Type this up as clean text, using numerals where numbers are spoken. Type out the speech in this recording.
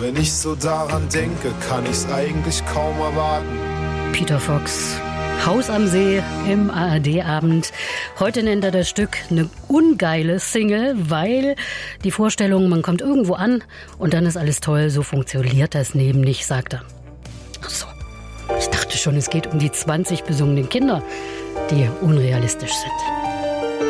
Wenn ich so daran denke, kann ich's eigentlich kaum erwarten. Peter Fox, Haus am See im ARD-Abend. Heute nennt er das Stück eine ungeile Single, weil die Vorstellung, man kommt irgendwo an und dann ist alles toll, so funktioniert das Leben nicht, sagt er. Ach so, ich dachte schon, es geht um die 20 besungenen Kinder, die unrealistisch sind.